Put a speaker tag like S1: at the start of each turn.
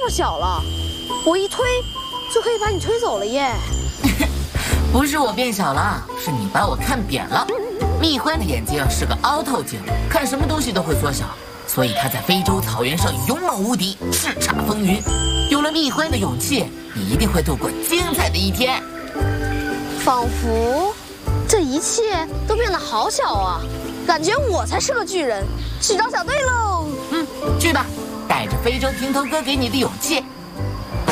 S1: 么小了，我一推就可以把你推走了耶。
S2: 不是我变小了，是你把我看扁了。蜜獾的眼睛是个凹透镜，看什么东西都会缩小，所以它在非洲草原上勇猛无敌，叱咤风云。有了蜜獾的勇气，你一定会度过精彩的一天。
S1: 仿佛这一切都变得好小啊，感觉我才是个巨人。去找小队喽！
S2: 去吧，带着非洲平头哥给你的勇气，